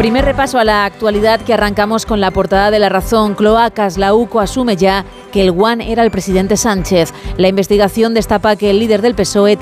Primer repaso a la actualidad que arrancamos con la portada de La Razón. Cloacas, la UCO asume ya que el guan era el presidente Sánchez. La investigación destapa que el líder del PSOE